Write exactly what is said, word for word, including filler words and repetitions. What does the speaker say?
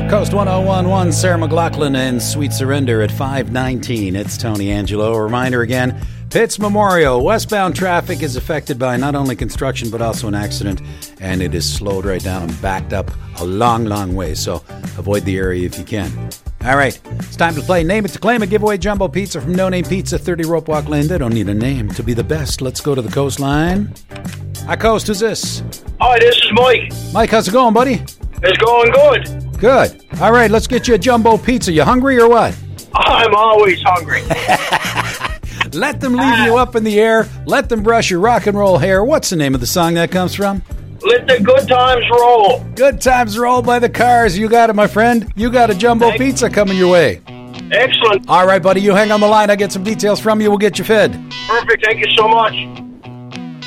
Coast one oh one point one, Sarah McLachlan and Sweet Surrender at five nineteen. It's Tony Angelo. A reminder again, Pitts Memorial. Westbound traffic is affected by not only construction but also an accident, and it is slowed right down and backed up a long, long way. So avoid the area if you can. All right, it's time to play Name It to Claim It. Give away jumbo pizza from No Name Pizza, thirty Rope Walk Lane. They don't need a name to be the best. Let's go to the coastline. Hi, Coast. Who's this? Hi, this is Mike. Mike, how's it going, buddy? It's going good. Good. All right, let's get you a jumbo pizza. You hungry or what? I'm always hungry. Let them leave you up in the air. Let them brush your rock and roll hair. What's the name of the song that comes from? Let the good times roll. Good times roll by the Cars. You got it, my friend. You got a jumbo Thanks. pizza coming your way. Excellent. All right, buddy, you hang on the line. I get some details from you. We'll get you fed. Perfect. Thank you so much.